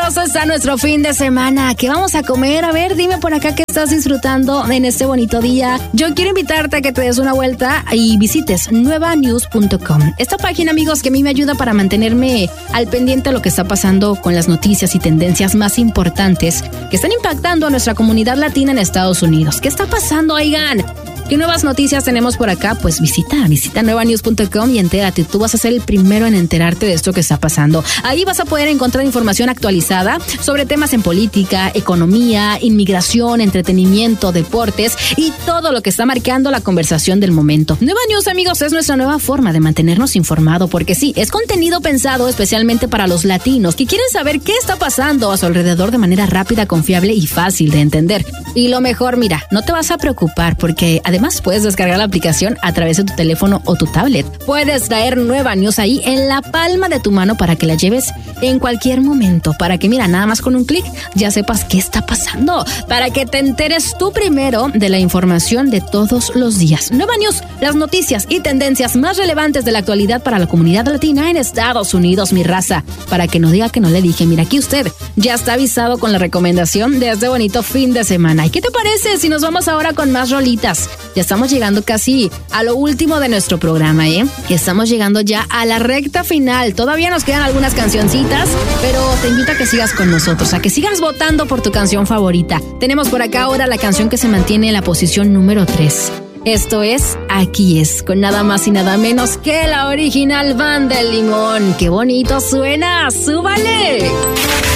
sabroso está nuestro fin de semana. ¿Qué vamos a comer? A ver, dime por acá qué estás disfrutando en este bonito día. Yo quiero invitarte a que te des una vuelta y visites nuevanews.com. Esta página, amigos, que a mí me ayuda para mantenerme al pendiente de lo que está pasando con las noticias y tendencias más importantes que están impactando a nuestra comunidad latina en Estados Unidos. ¿Qué está pasando, oigan? ¿Qué nuevas noticias tenemos por acá? Pues visita nuevanews.com y entérate. Tú vas a ser el primero en enterarte de esto que está pasando. Ahí vas a poder encontrar información actualizada sobre temas en política, economía, inmigración, entretenimiento, deportes y todo lo que está marcando la conversación del momento. Nueva News, amigos, es nuestra nueva forma de mantenernos informados porque sí, es contenido pensado especialmente para los latinos que quieren saber qué está pasando a su alrededor de manera rápida, confiable y fácil de entender. Y lo mejor, mira, no te vas a preocupar porque además puedes descargar la aplicación a través de tu teléfono o tu tablet. Puedes traer Nueva News ahí en la palma de tu mano para que la lleves en cualquier momento. Para que, mira, nada más con un clic ya sepas qué está pasando. Para que te enteres tú primero de la información de todos los días. Nueva News, las noticias y tendencias más relevantes de la actualidad para la comunidad latina en Estados Unidos, mi raza. Para que no diga que no le dije, mira, aquí usted ya está avisado con la recomendación de este bonito fin de semana. ¿Y qué te parece si nos vamos ahora con más rolitas? Ya estamos llegando casi a lo último de nuestro programa, Estamos llegando ya a la recta final. Todavía nos quedan algunas cancioncitas, pero te invito a que sigas con nosotros, a que sigas votando por tu canción favorita. Tenemos por acá ahora la canción que se mantiene en la posición número 3. Esto es Aquí Es, con nada más y nada menos que la original Banda El Limón. ¡Qué bonito suena! ¡Súbale!